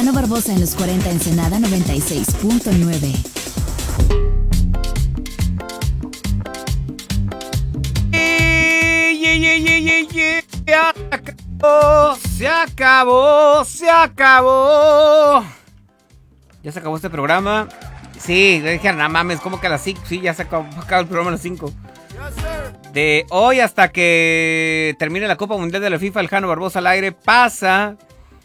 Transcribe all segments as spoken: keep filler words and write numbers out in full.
Jano Barbosa en los cuarenta Ensenada noventa y seis punto nueve. Ya acabó, se acabó, se acabó. Ya se acabó este programa. Sí, le dije, no mames, ¿cómo que a las cinco? Sí, ya se acabó, acabó el programa a las cinco. De hoy hasta que termine la Copa Mundial de la FIFA, el Jano Barbosa al aire pasa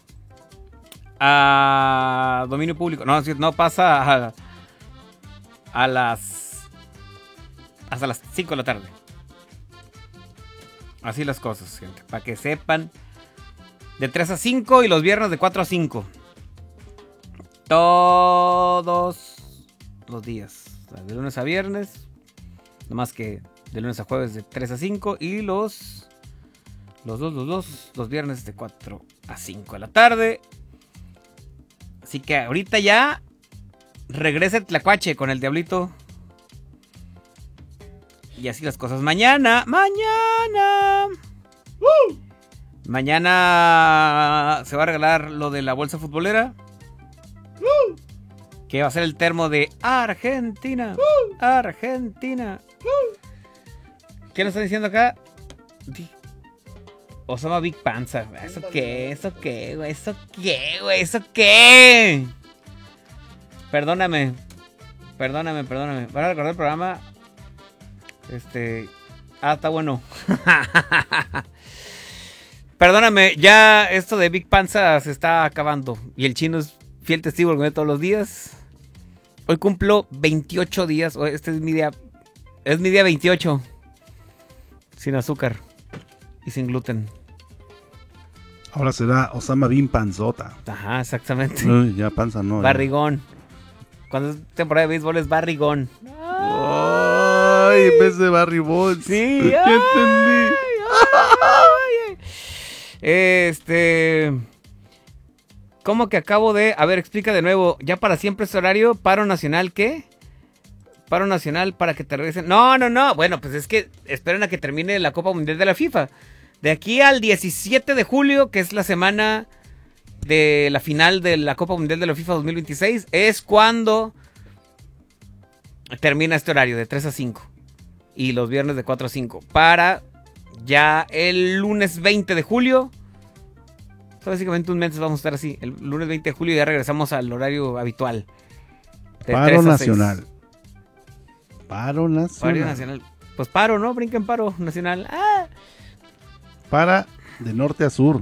a dominio público. No, no pasa a, a las hasta las cinco de la tarde. Así las cosas, gente, para que sepan. De tres a cinco y los viernes de cuatro a cinco. Todos los días. O sea, de lunes a viernes. Nomás que de lunes a jueves de tres a cinco. Y los... Los dos, los dos. Los viernes de cuatro a cinco de la tarde. Así que ahorita ya... Regresa el Tlacuache con el Diablito. Y así las cosas. Mañana, mañana. ¡Uh! Mañana se va a regalar lo de la bolsa futbolera. ¡Uh! Que va a ser el termo de Argentina. ¡Uh! Argentina. ¡Uh! ¿Qué nos están diciendo acá? Osama Big Panza. ¿Eso qué? ¿Eso qué, güey? ¿Eso qué, güey? ¿Eso qué? Perdóname. Perdóname, perdóname. Van a recordar el programa. Este... Ah, está bueno. Perdóname, ya esto de Big Panza se está acabando. Y el chino es fiel testigo, lo que ve todos los días. Hoy cumplo veintiocho días. Este es mi día... Es mi día veintiocho. Sin azúcar. Y sin gluten. Ahora será Osama Bin Panzota. Ajá, exactamente. Uy, ya panza no. Barrigón. Cuando es temporada de béisbol es barrigón. Ay, en vez de barribón. Sí. Ya ay, entendí. Ay, ay. Este... ¿Cómo que acabo de...? A ver, explica de nuevo. ¿Ya para siempre es horario? ¿Paro nacional qué? Paro nacional para que te regresen. No, no, no. Bueno, pues es que esperen a que termine la Copa Mundial de la FIFA. De aquí al diecisiete de julio, que es la semana de la final de la Copa Mundial de la FIFA dos mil veintiséis, es cuando termina este horario de tres a cinco. Y los viernes de cuatro a cinco. Para ya el lunes veinte de julio. So, básicamente un mes vamos a estar así. El lunes veinte de julio ya regresamos al horario habitual. De Paro nacional. Paro nacional. Paro nacional. Pues paro, ¿no? Brinquen paro nacional. ¡Ah! Para de norte a sur.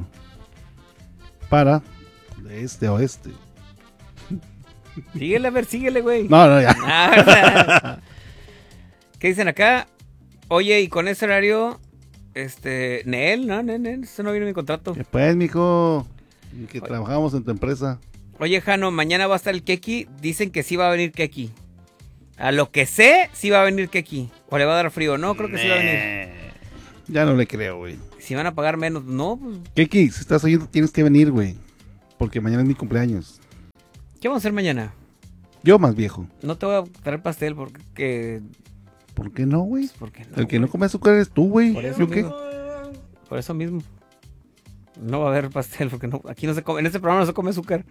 Para de este a oeste. Síguele, a ver, síguele, güey. No, no, ya. Ah, ¿qué dicen acá? Oye, y con ese horario, este, Nel, no, Nel, Nel, eso no viene en mi contrato. ¿Qué pues, mijo? Que Oye. Trabajamos en tu empresa. Oye, Jano, mañana va a estar el Keki. Dicen que sí va a venir Keki. A lo que sé, sí va a venir Keki. O le va a dar frío. No, creo que nee. sí va a venir. Ya no le creo, güey. Si van a pagar menos, no. Pues... Keki, si estás oyendo, tienes que venir, güey. Porque mañana es mi cumpleaños. ¿Qué vamos a hacer mañana? Yo más viejo. No te voy a traer pastel porque... ¿Por qué no, güey? Pues no, el que wey. no come azúcar eres tú, güey. Por eso ¿Yo qué? mismo. Por eso mismo. No va a haber pastel porque no, aquí no se come, en este programa no se come azúcar.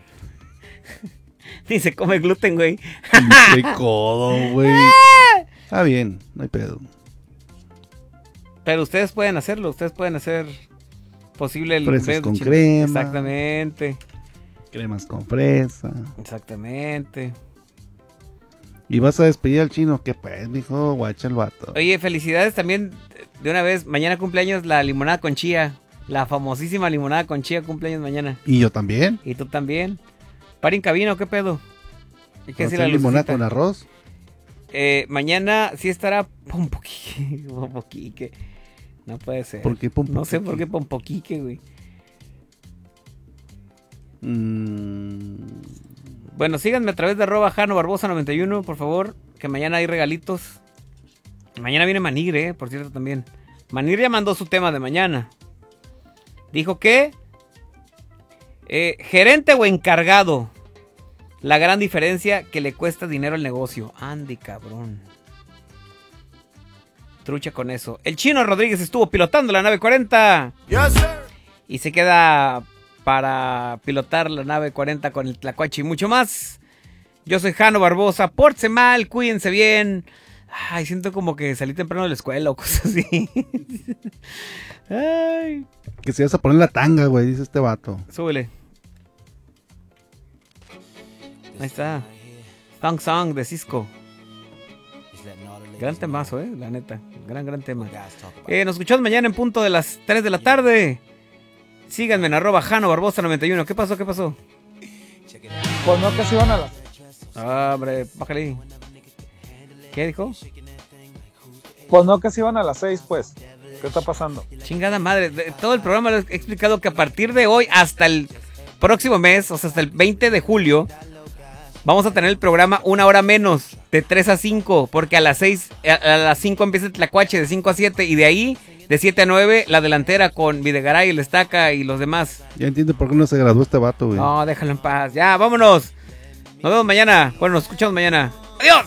Ni se come gluten, güey. Qué codo, güey. Está bien, no hay pedo. Pero ustedes pueden hacerlo, ustedes pueden hacer posible el fresas con crema. Exactamente. Cremas con fresa. Exactamente. Y vas a despedir al chino, ¿qué pues, mijo? Guacha el vato. Oye, felicidades también de una vez. Mañana cumpleaños la limonada con chía. La famosísima limonada con chía cumpleaños mañana. Y yo también. Y tú también. ¿Para en cabina o qué pedo? ¿Hay que decir la limonada con arroz? Eh, mañana sí estará Pompoquique. Pompoquique. No puede ser. ¿Por qué Pompoquique? No sé por qué Pompoquique, güey. Mm. Bueno, síganme a través de arroba Jano Barbosa noventa y uno, por favor. Que mañana hay regalitos. Mañana viene Manir, eh, por cierto, también. Manir ya mandó su tema de mañana. Dijo que eh, gerente o encargado. La gran diferencia que le cuesta dinero al negocio. Andy, cabrón. Trucha con eso. El Chino Rodríguez estuvo pilotando la nave cuarenta. Yes, sir. Y se queda para pilotar la nave cuarenta con el Tlacuache y mucho más. Yo soy Jano Barbosa, pórtense mal, cuídense bien. Ay, siento como que salí temprano de la escuela o cosas así. Ay. Que se vas a poner la tanga, güey, dice este vato. Súbele. Ahí está. Thong Song de Cisco. Gran temazo, eh, la neta. Gran, gran tema. Eh, nos escuchamos mañana en punto de las tres de la tarde. Síganme en arroba Jano Barbosa noventa y uno. ¿Qué pasó? ¿Qué pasó? Pues no, que se iban a las... Ah, hombre, bájale ahí. ¿Qué dijo? Pues no, que se iban a las seis, pues. ¿Qué está pasando? Chingada madre. De, todo el programa les he explicado que a partir de hoy hasta el próximo mes, o sea, hasta el veinte de julio, vamos a tener el programa una hora menos, de tres a cinco, porque a las seis, a, a las cinco empieza el Tlacuache, de cinco a siete, y de ahí, de siete a nueve, la delantera con Videgaray, el Estaca y los demás. Ya entiende por qué no se graduó este vato, güey. No, déjalo en paz. Ya, vámonos. Nos vemos mañana. Bueno, nos escuchamos mañana. ¡Adiós!